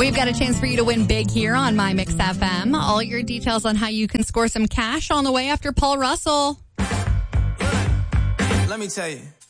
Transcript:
We've got a chance for you to win big here on My Mix FM. All your details on how you can score some cash on the way after Paul Russell. Let me tell you.